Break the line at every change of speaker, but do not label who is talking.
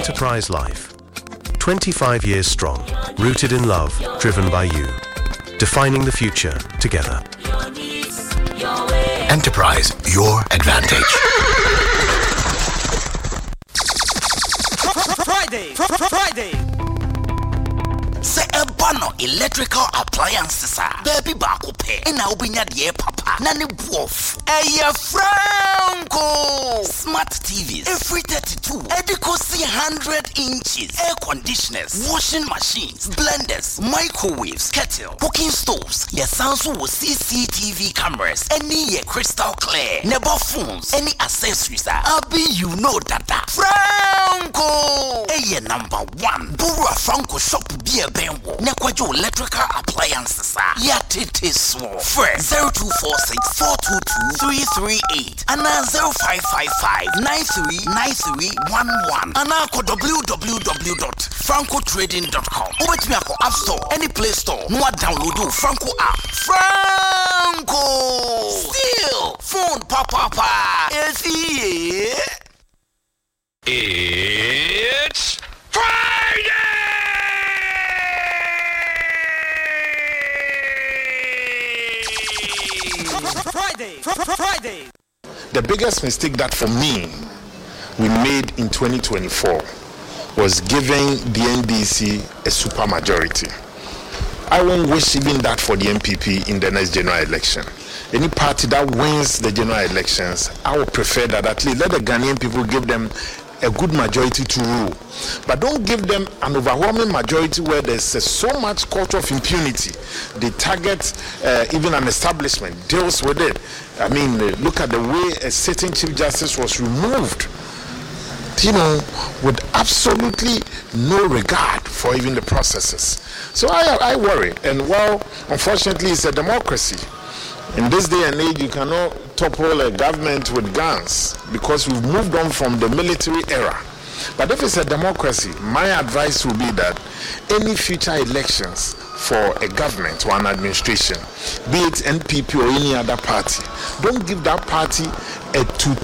Enterprise Life. 25 years strong, rooted in love, driven by you. Defining the future together.
Enterprise, your advantage.
Friday. Say a bano electrical appliances baby baako pe na obinya de papa na ne buof Franco smart TVs every 32 edicosi 100 inches air conditioners washing machines blenders microwaves kettle cooking stoves your sounds with CCTV cameras any crystal clear never phones any accessories abi you know that Franco number 1 Bura Franco shop be Benwo Nekwajo electrical appliances ya tete small first 0246 422 338 and 0555 939311 and www.francotrading.com Ubet me ako App Store any Play Store no download Franco app Franco still phone papa
It's Friday!
The biggest mistake that for me we made in 2024 was giving the NDC a super majority. I won't wish even that for the MPP in the next general election. Any party that wins the general elections, I would prefer that at least let the Ghanaian people give them a good majority to rule. But don't give them an overwhelming majority where there's so much culture of impunity. They target even an establishment, deals with it. I mean, look at the way a sitting Chief Justice was removed, with absolutely no regard for even the processes. So I worry. And well, unfortunately, it's a democracy. In this day and age, you cannot topple a government with guns because we've moved on from the military era. But if it's a democracy, my advice will be that any future elections for a government or an administration, be it NPP or any other party, don't give that party a